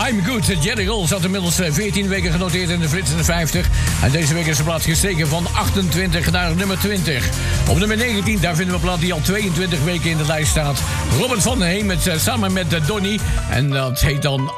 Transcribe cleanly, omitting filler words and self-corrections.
I'm Good. Jerry Roll zat inmiddels 14 weken genoteerd in de flitsende 50. En deze week is de plaat gestegen van 28 naar nummer 20. Op nummer 19, daar vinden we een plaat die al 22 weken in de lijst staat. Robert van Heem samen met Donny. En dat heet dan